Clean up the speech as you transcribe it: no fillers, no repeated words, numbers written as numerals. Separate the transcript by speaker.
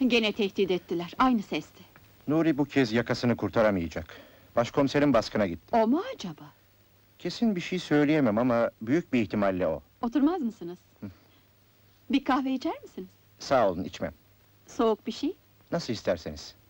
Speaker 1: Gene tehdit ettiler, aynı sesti.
Speaker 2: Nuri bu kez yakasını kurtaramayacak. Başkomiserin baskına gitti.
Speaker 1: O mu acaba?
Speaker 2: Kesin bir şey söyleyemem ama büyük bir ihtimalle o.
Speaker 1: Oturmaz mısınız? Bir kahve içer misiniz?
Speaker 2: Sağ olun, içmem.
Speaker 1: Soğuk bir şey?
Speaker 2: Nasıl isterseniz.